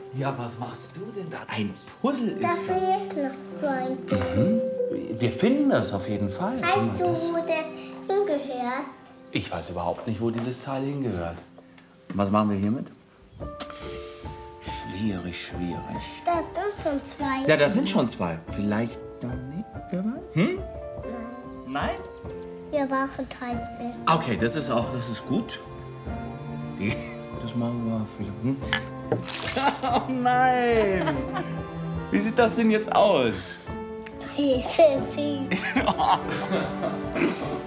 Ja, was machst du denn da? Ein Puzzle ist Da das. fehlt noch so ein Ding. Wir finden das auf jeden Fall. Weißt Guck mal, du, wo das hingehört? Ich weiß überhaupt nicht, wo dieses Teil hingehört. Was machen wir hiermit? Schwierig, schwierig. Das sind schon zwei. Ja, das sind schon zwei. Vielleicht noch nicht. Wer weiß? Hm? Nein? Wir brauchen Teils mehr. Okay, das ist gut. Das machen wir vielleicht. Hm? Oh nein! Wie sieht das denn jetzt aus? Wie viel?